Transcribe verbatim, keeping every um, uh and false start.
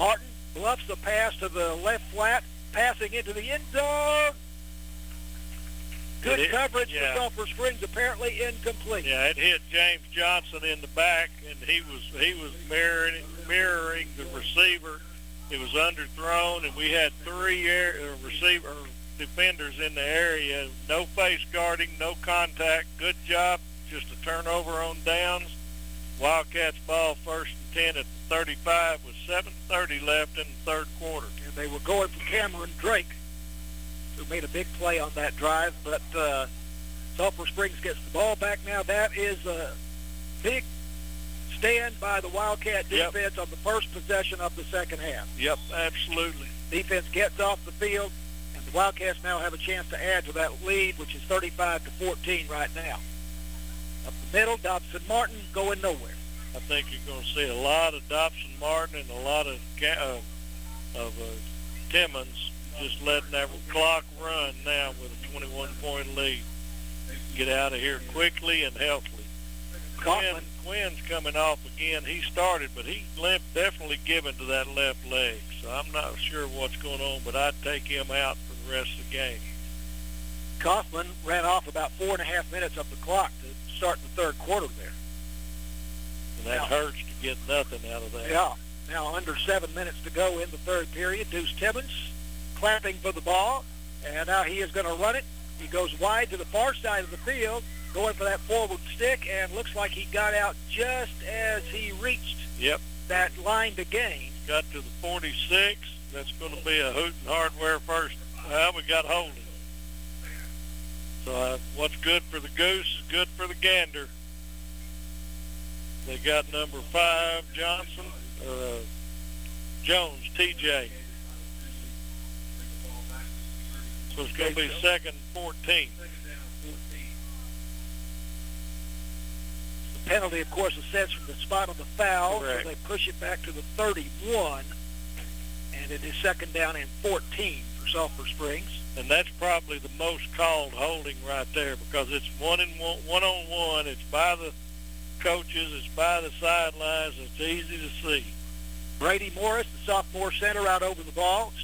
Martin bluffs the pass to the left flat, passing into the end zone. Good It- coverage yeah. for Sulphur Springs, apparently incomplete. Yeah, it hit James Johnson in the back, and he was he was mirroring mirroring the receiver. It was underthrown, and we had three air, uh, receiver defenders in the area. No face guarding, no contact. Good job. Just a turnover on downs. Wildcats ball first and ten at the thirty-five with seven thirty left in the third quarter. And they were going for Cameron Drake, who made a big play on that drive. But uh, Sulphur Springs gets the ball back now. That is a big stand by the Wildcat Yep. defense on the first possession of the second half. Yep, absolutely. Defense gets off the field, and the Wildcats now have a chance to add to that lead, which is thirty-five to fourteen right now. Up the middle, Dobson Martin going nowhere. I think you're going to see a lot of Dobson Martin and a lot of uh, of uh, Timmons just letting that clock run now with a twenty-one point lead. Get out of here quickly and healthily. Quinn, Kaufman, Quinn's coming off again. He started, but he limped, definitely given to that left leg. So I'm not sure what's going on, but I'd take him out for the rest of the game. Kaufman ran off about four and a half minutes of the clock to start the third quarter there. And that Yeah. hurts to get nothing out of that. Yeah. Now under seven minutes to go in the third period. Deuce Timmons clapping for the ball, and now he is going to run it. He goes wide to the far side of the field, going for that forward stick, and looks like he got out just as he reached Yep. that line to gain. Got to the forty-six. That's going to be a Hooten Hardware first. Well, we got holding. So uh, what's good for the goose is good for the gander. They got number five, Johnson, uh, Jones, T J. So it's going to be second and fourteen. The penalty, of course, is set from the spot of the foul, Correct. so they push it back to the thirty-one, and it is second down and fourteen for Sulphur Springs. And that's probably the most called holding right there because it's one and one, one on one. It's by the coaches. It's by the sidelines. It's easy to see. Brady Morris, the sophomore center, out over the ball.